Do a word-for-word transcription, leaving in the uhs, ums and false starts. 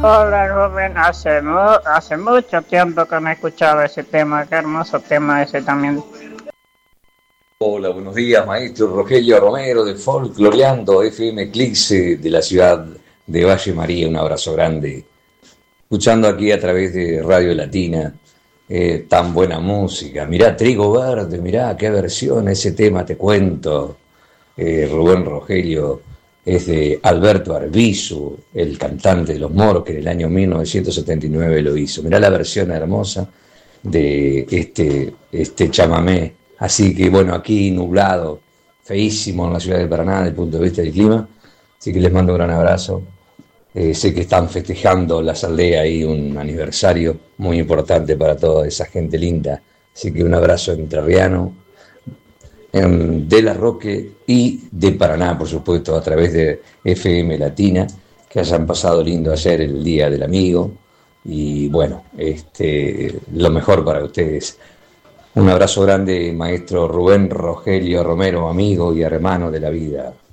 Hola Rubén, hace, mu hace mucho tiempo que no escuchaba ese tema, qué hermoso tema ese también. Hola, buenos días, maestro Rogelio Romero de Folcloreando F M Eclipse de la ciudad de Valle María. Un abrazo grande. Escuchando aquí a través de Radio Latina, eh, tan buena música. Mirá, Trigo Verde, mirá qué versión, ese tema te cuento. Eh, Rubén Rogelio es de Alberto Arbizu, el cantante de Los Moros, que en el año mil novecientos setenta y nueve lo hizo. Mirá la versión hermosa de este, este chamamé. Así que bueno, aquí nublado, feísimo en la ciudad de Paraná desde el punto de vista del clima. Así que les mando un gran abrazo. Eh, sé que están festejando las aldeas ahí un aniversario muy importante para toda esa gente linda. Así que un abrazo entrerriano em, de La Roque y de Paraná, por supuesto, a través de F M Latina. Que hayan pasado lindo ayer el Día del Amigo. Y bueno, este, lo mejor para ustedes. Un abrazo grande, maestro Rubén Rogelio Romero, amigo y hermano de la vida.